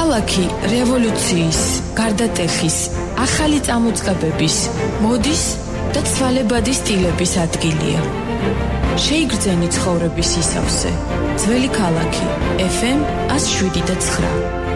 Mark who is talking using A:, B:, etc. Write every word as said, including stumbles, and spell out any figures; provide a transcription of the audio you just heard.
A: ქალაქი რევოლუციის, გარდატეხის, ახალი წამოწყებების, მოდის და ცვალებადი სტილების ადგილია. შეიგრძენი ცხოვრების ისავსე. ძველი ქალაქი, ეფ ემ one oh seven point nine.